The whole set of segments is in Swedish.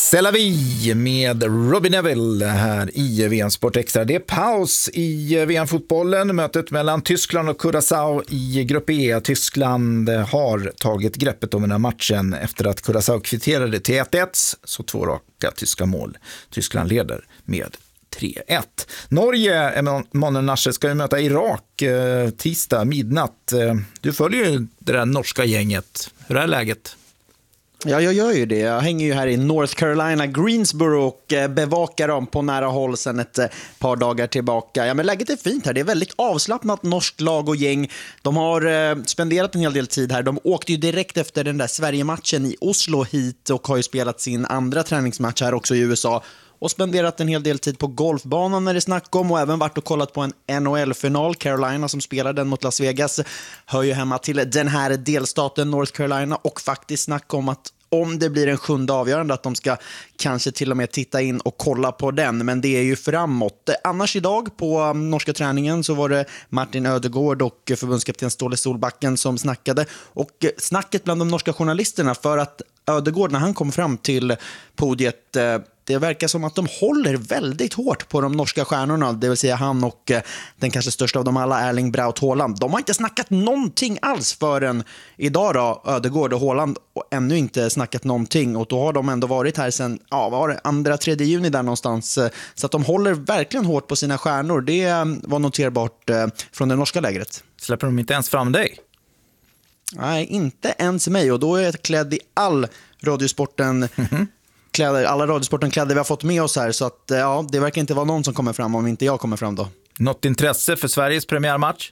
C'est la vie med Robbie Neville här i VM Sport Extra. Det är paus i VM-fotbollen. Mötet mellan Tyskland och Curaçao i grupp E. Tyskland har tagit greppet om den här matchen efter att Curaçao kvitterade till 1-1. Så 2 raka tyska mål. Tyskland leder med 3-1. Norge, Emanuel Nasser, ska ju möta Irak tisdag midnatt. Du följer ju det där norska gänget. Hur är läget? Ja, jag gör ju det. Jag hänger ju här i North Carolina, Greensboro och bevakar dem på nära håll sedan ett par dagar tillbaka. Ja, men läget är fint här. Det är väldigt avslappnat norskt lag och gäng. De har spenderat en hel del tid här. De åkte ju direkt efter den där Sverige-matchen i Oslo hit och har ju spelat sin andra träningsmatch här också i USA. Och spenderat en hel del tid på golfbanan när det snack om, och även varit och kollat på en NHL-final. Carolina som spelar den mot Las Vegas hör ju hemma till den här delstaten North Carolina, och faktiskt snack om att om det blir en 7:e avgörande att de ska kanske till och med titta in och kolla på den, men det är ju framåt. Annars idag på norska träningen så var det Martin Ödegård och förbundskapten Ståle Solbacken som snackade, och snacket bland de norska journalisterna, för att Ödegård när han kom fram till podiet, det verkar som att de håller väldigt hårt på de norska stjärnorna, det vill säga han och den kanske största av dem alla, Erling Braut Haaland. De har inte snackat någonting alls förrän idag då, Ödegård och Haaland, och ännu inte snackat någonting, och då har de ändå varit här sedan, var det 2-3 juni där någonstans, så att de håller verkligen hårt på sina stjärnor. Det var noterbart från det norska lägret. Släpper de inte ens fram dig? Nej, inte ens mig, och då är jag klädd i all radiosporten kläder, alla radiosportenkläder vi har fått med oss här, så att ja, det verkar inte vara någon som kommer fram om inte jag kommer fram då. Något intresse för Sveriges premiärmatch?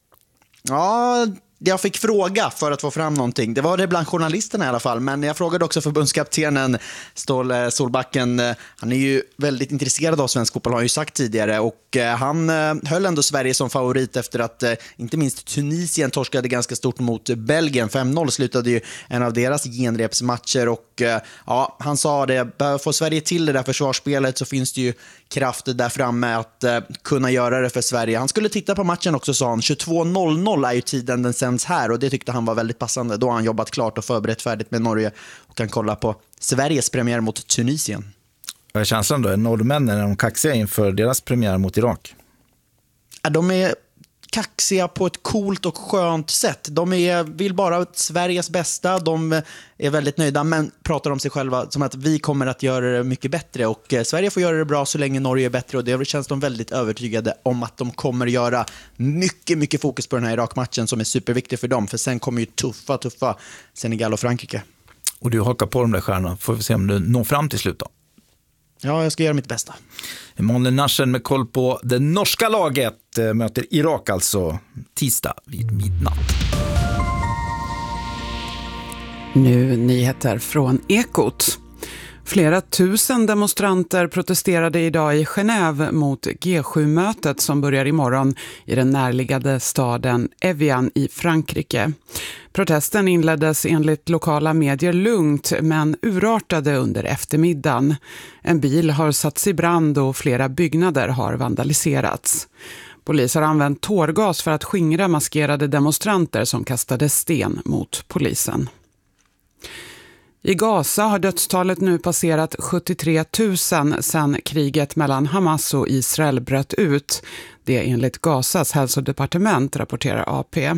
Ja, jag fick fråga för att få fram någonting. Det var det bland journalisterna i alla fall, men jag frågade också förbundskaptenen Ståle Solbacken. Han är ju väldigt intresserad av svensk fotboll, har han ju sagt tidigare, och han höll ändå Sverige som favorit efter att inte minst Tunisien torskade ganska stort mot Belgien. 5-0 slutade ju en av deras genrepsmatcher, och ja, han sa det, får Sverige till det där försvarsspelet så finns det ju kraft där framme att kunna göra det för Sverige. Han skulle titta på matchen också, sa han. 22:00 är ju tiden den sänds här, och det tyckte han var väldigt passande. Då har han jobbat klart och förberett färdigt med Norge och kan kolla på Sveriges premiär mot Tunisien. Vad är känslan då? Är norrmännen de kaxiga inför deras premiär mot Irak? Ja, de är kaxiga på ett coolt och skönt sätt. De vill bara Sveriges bästa. De är väldigt nöjda, men pratar om sig själva som att vi kommer att göra det mycket bättre, och Sverige får göra det bra så länge Norge är bättre, och det känns de väldigt övertygade om att de kommer göra. Mycket fokus på den här Irak-matchen som är superviktig för dem, för sen kommer ju tuffa Senegal och Frankrike. Och du hakar på de där stjärnorna. Får vi se om du når fram till slut då. Ja, jag ska göra mitt bästa. Emanuel Nasser med koll på det norska laget möter Irak alltså tisdag vid midnatt. Nu nyheter från Ekot. Flera tusen demonstranter protesterade idag i Genève mot G7-mötet som börjar imorgon i den närliggande staden Evian i Frankrike. Protesten inleddes enligt lokala medier lugnt, men urartade under eftermiddagen. En bil har satts i brand och flera byggnader har vandaliserats. Polis har använt tårgas för att skingra maskerade demonstranter som kastade sten mot polisen. I Gaza har dödstalet nu passerat 73 000 sedan kriget mellan Hamas och Israel bröt ut. Det enligt Gazas hälsodepartement, rapporterar AP.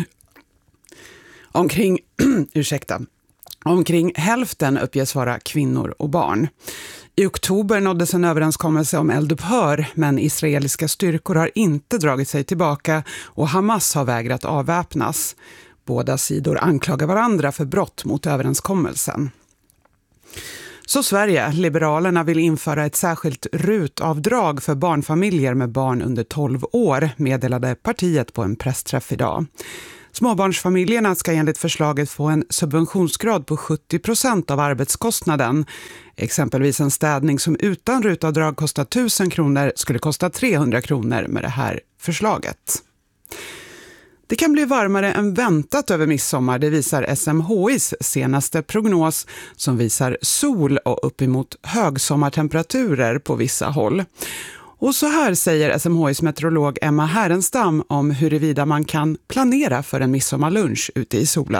Omkring hälften uppges vara kvinnor och barn. I oktober nåddes en överenskommelse om eldupphör, men israeliska styrkor har inte dragit sig tillbaka och Hamas har vägrat avväpnas. Båda sidor anklagar varandra för brott mot överenskommelsen. Så Sverige, Liberalerna vill införa ett särskilt RUT-avdrag för barnfamiljer med barn under 12 år, meddelade partiet på en pressträff idag. Småbarnsfamiljerna ska enligt förslaget få en subventionsgrad på 70% av arbetskostnaden. Exempelvis en städning som utan RUT-avdrag kostar 1 000 kronor skulle kosta 300 kronor med det här förslaget. Det kan bli varmare än väntat över midsommar, det visar SMHIs senaste prognos som visar sol och uppemot högsommartemperaturer på vissa håll. Och så här säger SMHIs meteorolog Emma Härenstam om huruvida man kan planera för en midsommarlunch ute i solen.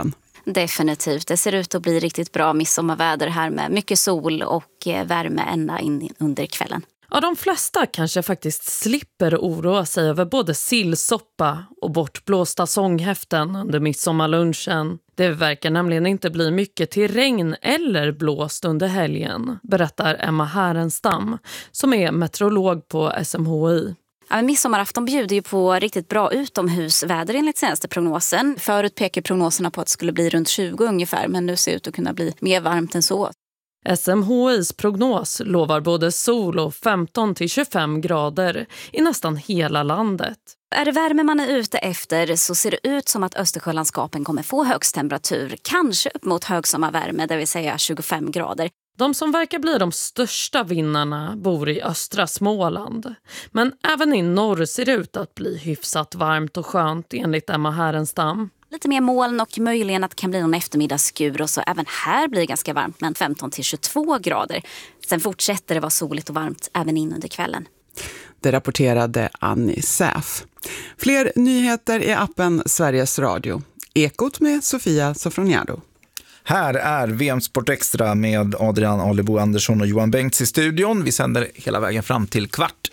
Definitivt. Det ser ut att bli riktigt bra midsommarväder här med mycket sol och värme ända in under kvällen. Ja, de flesta kanske faktiskt slipper oroa sig över både sillsoppa och bortblåsta sånghäften under midsommarlunchen. Det verkar nämligen inte bli mycket till regn eller blåst under helgen, berättar Emma Härenstam som är meteorolog på SMHI. Ja, midsommarafton bjuder ju på riktigt bra utomhusväder enligt senaste prognosen. Förut pekar prognoserna på att det skulle bli runt 20 ungefär, men nu ser det ut att kunna bli mer varmt än så. SMHIs prognos lovar både sol och 15-25 grader i nästan hela landet. Är det värme man är ute efter så ser det ut som att Östersjölandskapen kommer få högst temperatur, kanske upp mot högsommarvärme, det vill säga 25 grader. De som verkar bli de största vinnarna bor i östra Småland. Men även i norr ser det ut att bli hyfsat varmt och skönt enligt Emma Härenstam. Lite mer moln och möjligen att det kan bli någon eftermiddagsskur och så även här blir det ganska varmt med 15-22 grader. Sen fortsätter det vara soligt och varmt även in under kvällen. Det rapporterade Annie Säf. Fler nyheter i appen Sveriges Radio. Ekot med Sofia Sofroniado. Här är VM Sport Extra med Adrian Alebo Andersson och Johan Bengts i studion. Vi sänder hela vägen fram till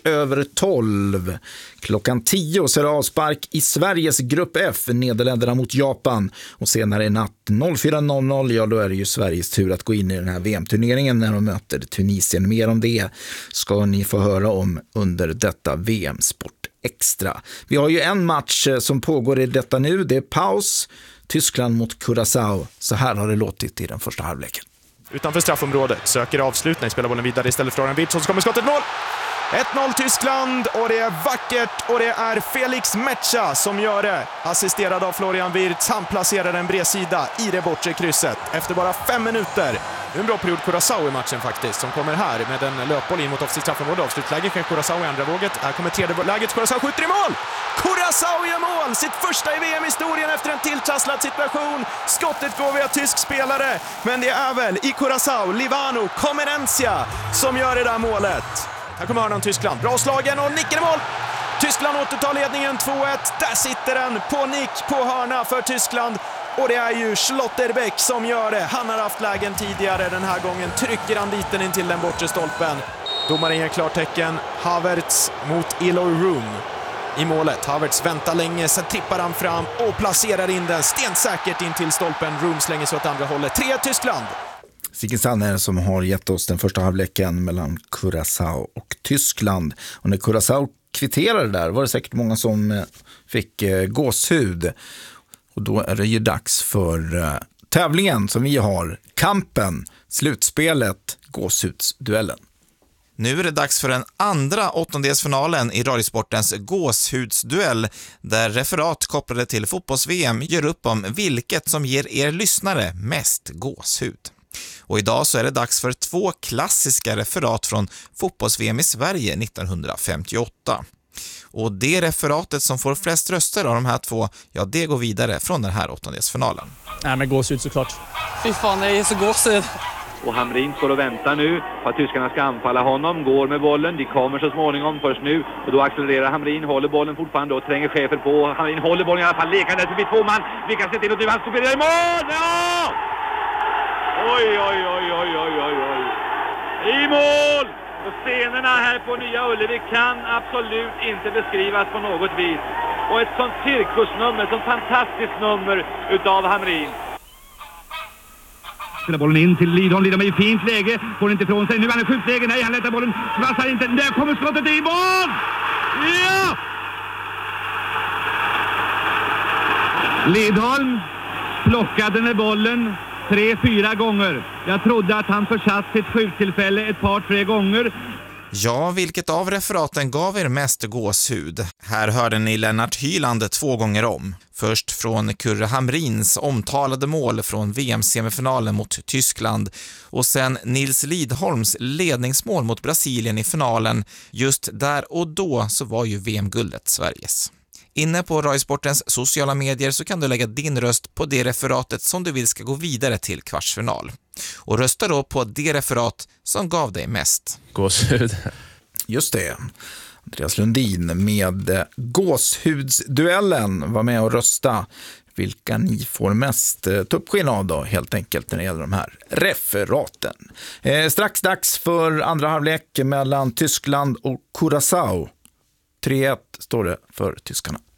12:15. Klockan 10 så är det avspark i Sveriges grupp F, Nederländerna mot Japan. Och senare i natt 04:00, ja då är det ju Sveriges tur att gå in i den här VM-turneringen när de möter Tunisien. Mer om det ska ni få höra om under detta VM Sport Extra. Vi har ju en match som pågår i detta nu, det är paus. Tyskland mot Curaçao. Så här har det låtit i den första halvleken. Utanför straffområdet söker avslutning, spelar bollen vidare istället för Florian Wirtz, så kommer skottet mål. 1-0 Tyskland och det är vackert och det är Felix Metscha som gör det. Assisterad av Florian Wirtz, han placerar en bredsida i det bortre krysset efter bara 5 minuter. Det är en bra period Curaçao i matchen faktiskt, som kommer här med en löpboll in mot offensivt straffområde. Avslutläge för Curaçao i andra våget. Här kommer tredje läget, Curaçao skjuter i mål! Curaçao gör mål! Sitt första i VM-historien efter en tilltrasslad situation. Skottet går via tysk spelare, men det är väl i Curaçao, Livano Comenencia som gör det där målet. Här kommer hörnan Tyskland, bra slagen och nicken i mål! Tyskland återtar ledningen 2-1, där sitter den på nick på hörna för Tyskland. Och det är ju Schlotterbeck som gör det. Han har haft lägen tidigare, den här gången trycker han dit den in till den bortre stolpen. Domaren ger klartecken, Havertz mot Eloy Room i målet. Havertz väntar länge, sen trippar han fram och placerar in den stensäkert in till stolpen. Room slänger sig åt andra hållet. 3 Tyskland! Sigge Sanner som har gett oss den första halvleken mellan Curaçao och Tyskland. Och när Curaçao kvitterade där var det säkert många som fick gåshud. Och då är det ju dags för tävlingen som vi har. Kampen, slutspelet, gåshudsduellen. Nu är det dags för den andra åttondelsfinalen i Radiosportens gåshudsduell där referat kopplade till fotbolls-VM gör upp om vilket som ger er lyssnare mest gåshud. Och idag så är det dags för 2 klassiska referat från fotbolls-VM i Sverige 1958. Och det referatet som får flest röster av de här 2, ja det går vidare från den här åttondelsfinalen. Nej men gåshud såklart. Fy fan, det är så gåshud. Och Hamrin står och väntar nu på att tyskarna ska anfalla honom. Går med bollen, de kommer så småningom först nu. Och då accelererar Hamrin, håller bollen fortfarande och tränger chefer på. Hamrin håller bollen i alla fall, lekande förbi 2 man. Vi kan se till att du vann, skoperar i mål! Ja! Oj, oj, oj, oj, oj, oj, oj. I mål! Och scenerna här på Nya Ullevi kan absolut inte beskrivas på något vis. Och ett sånt cirkusnummer, ett sånt fantastiskt nummer utav Hamrin. Spelar bollen in till Lidholm. Lidholm är i fint läge. Får inte ifrån sig. Nu är han i skjutläge. Nej, han lättar bollen. Svassar inte. Där kommer skottet i mål! Ja! Lidholm plockade med bollen 3-4 gånger. Jag trodde att han försatt sitt skjuttillfälle ett par, 3 gånger. Ja, vilket av referaten gav er mest gåshud? Här hörde ni Lennart Hyland 2 gånger om. Först från Kurre Hamrins omtalade mål från VM-semifinalen mot Tyskland och sen Nils Lidholms ledningsmål mot Brasilien i finalen. Just där och då så var ju VM-guldet Sveriges. Inne på Radiosportens sociala medier så kan du lägga din röst på det referatet som du vill ska gå vidare till kvartsfinal. Och rösta då på det referat som gav dig mest gåshud. Just det. Andreas Lundin med gåshudsduellen var med och rösta. vilka ni får mest tuppskinn av då, helt enkelt när det gäller de här referaten. Strax dags för andra halvlek mellan Tyskland och Curaçao. 3-1 står det för tyskarna.